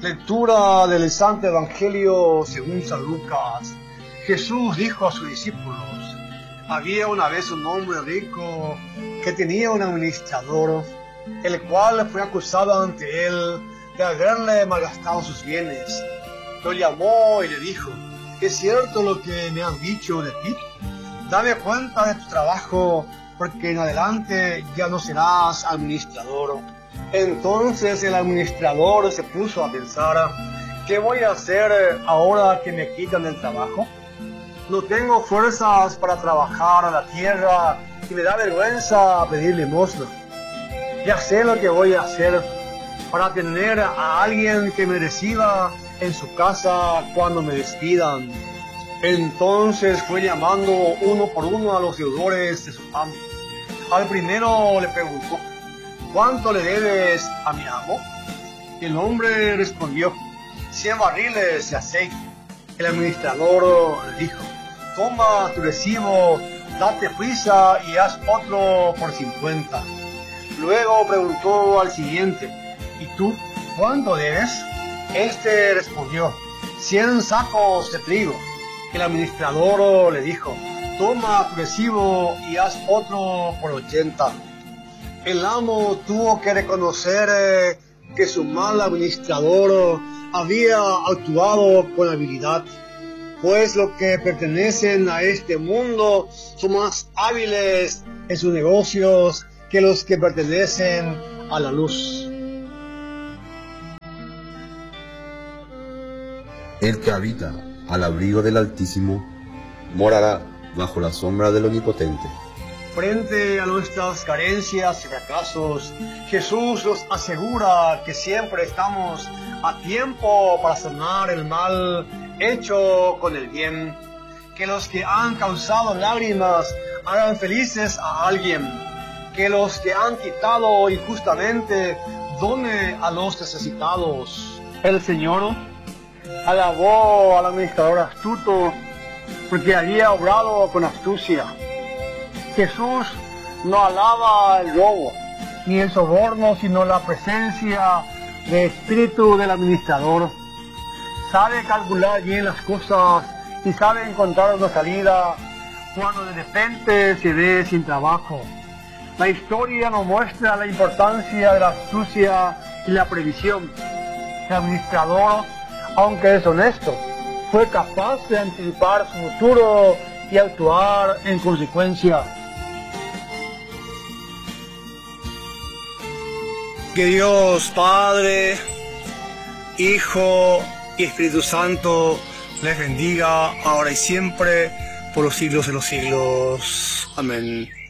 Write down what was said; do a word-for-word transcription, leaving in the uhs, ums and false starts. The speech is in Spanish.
Lectura del Santo Evangelio según San Lucas. Jesús dijo a sus discípulos: había una vez un hombre rico que tenía un administrador, el cual fue acusado ante él de haberle malgastado sus bienes. Lo llamó y le dijo: ¿es cierto lo que me han dicho de ti? Dame cuenta de tu trabajo, porque en adelante ya no serás administrador. Entonces el administrador se puso a pensar: ¿qué voy a hacer ahora que me quitan el trabajo? No tengo fuerzas para trabajar a la tierra y me da vergüenza pedir limosna. Ya sé lo que voy a hacer para tener a alguien que me reciba en su casa cuando me despidan. Entonces fue llamando uno por uno a los deudores de su amo. Al primero le preguntó: ¿cuánto le debes a mi amo? El hombre respondió: cien barriles de aceite. El administrador le dijo: toma tu recibo, date prisa y haz otro por cincuenta. Luego preguntó al siguiente: ¿y tú cuánto debes? Este respondió: cien sacos de trigo. El administrador le dijo: toma tu recibo y haz otro por ochenta. El amo tuvo que reconocer eh, que su mal administrador había actuado con habilidad, pues los que pertenecen a este mundo son más hábiles en sus negocios que los que pertenecen a la luz. El que habita al abrigo del Altísimo morará bajo la sombra del Omnipotente. Frente a nuestras carencias y fracasos, Jesús nos asegura que siempre estamos a tiempo para sanar el mal hecho con el bien. Que los que han causado lágrimas hagan felices a alguien. Que los que han quitado injustamente done a los necesitados. El Señor alabó al administrador astuto porque había obrado con astucia. Jesús no alaba el robo ni el soborno, sino la presencia de espíritu del administrador. Sabe calcular bien las cosas y sabe encontrar una salida cuando de repente se ve sin trabajo. La historia nos muestra la importancia de la astucia y la previsión. El administrador, aunque deshonesto, fue capaz de anticipar su futuro y actuar en consecuencia. Que Dios Padre, Hijo y Espíritu Santo les bendiga ahora y siempre por los siglos de los siglos. Amén.